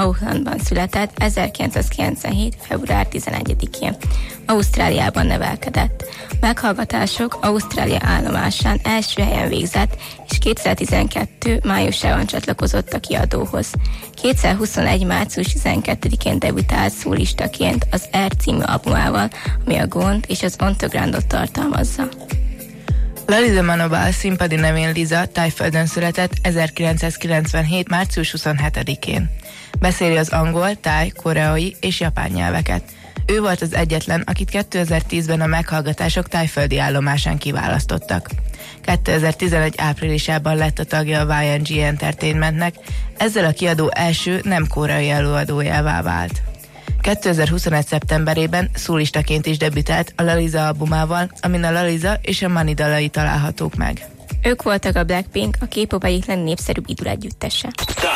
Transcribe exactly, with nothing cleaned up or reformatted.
Aucklandban született ezerkilencszázkilencvenhét. február tizenegyedikén. Ausztráliában nevelkedett. Meghallgatások Ausztrália állomásán első helyen végzett, és kétezer-tizenkettő. májusában csatlakozott a kiadóhoz. kétezer-huszonegy. március tizenkettedikén debütált szólistaként az Air című albumával, ami a Gond és az On the Groundot tartalmazza. Laliza Manobal színpadi nevén Liza Tájföldön született ezerkilencszázkilencvenhét. március huszonhetedikén. Beszéli az angol, táj, koreai és japán nyelveket. Ő volt az egyetlen, akit kétezer-tízben a meghallgatások tájföldi állomásán kiválasztottak. kétezer-tizenegy. áprilisában lett a tagja a Y and G Entertainmentnek, ezzel a kiadó első nem koreai előadójává vált. kétezer-huszonegy. szeptemberében szólistaként is debütált a Laliza albumával, amin a Laliza és a Money dalai találhatók meg. Ők voltak a Blackpink, a K-pop egyik legnépszerűbb idol együttese.